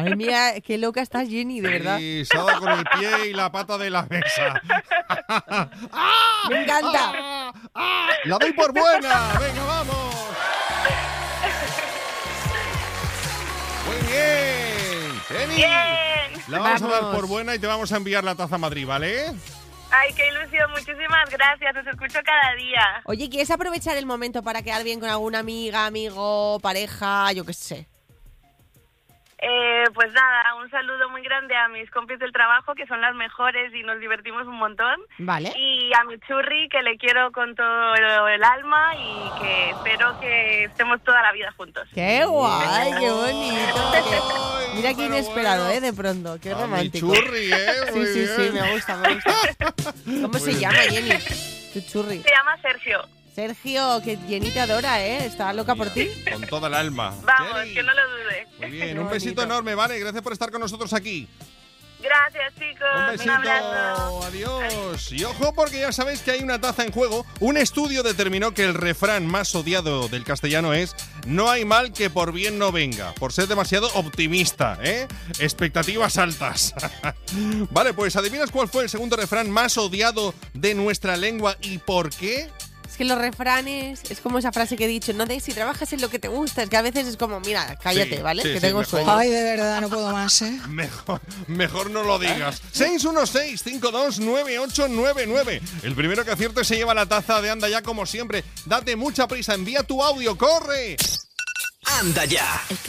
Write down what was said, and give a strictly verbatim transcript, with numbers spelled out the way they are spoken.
Madre mía, qué loca estás, Jenny, de verdad. Y se ha dado con el pie y la pata de la mesa. Me encanta. ¡Ah! ¡Ah! ¡La doy por buena! ¡Venga, vamos! Muy bien. Jenny, Bien. la vamos, Vamos. a dar por buena y te vamos a enviar la taza a Madrid, ¿vale? Ay, qué ilusión. Muchísimas gracias. Os escucho cada día. Oye, ¿quieres aprovechar el momento para quedar bien con alguna amiga, amigo, pareja, yo qué sé? Eh, pues nada, un saludo muy grande a mis compis del trabajo, que son las mejores y nos divertimos un montón. Vale. Y a mi churri, que le quiero con todo el alma y que espero que estemos toda la vida juntos. ¡Qué guay! ¡Qué bonito! Ay, Mira qué pero inesperado, bueno. ¿eh? De pronto. ¡Qué A mi romántico! churri, ¿eh? Sí, Muy sí, bien. sí, me gusta, me gusta. ¿Cómo Muy se bien. llama, Jenny? Tu churri. Se llama Sergio. Sergio, que Jenny te adora, ¿eh? Está loca por ti. Con toda el alma. Vamos, Jenny. que no lo dude. Muy bien, Qué un besito bonito. enorme, ¿vale? Gracias por estar con nosotros aquí. Gracias, chicos. Un Un besito, abrazo. adiós. Y ojo porque ya sabéis que hay una taza en juego. Un estudio determinó que el refrán más odiado del castellano es no hay mal que por bien no venga, por ser demasiado optimista, ¿eh? Expectativas altas. Vale, pues ¿adivinas cuál fue el segundo refrán más odiado de nuestra lengua y por qué? Es que los refranes, es como esa frase que he dicho, no de si trabajas en lo que te gusta, es que a veces es como, mira, cállate, Sí, ¿vale? sí, que sí, tengo mejor. sueño. Ay, de verdad, no puedo más, ¿eh? Mejor, mejor no lo digas. seis uno seis, cinco dos nueve ocho nueve nueve. El primero que acierte se lleva la taza de Anda Ya como siempre. Date mucha prisa, envía tu audio, corre. Anda Ya.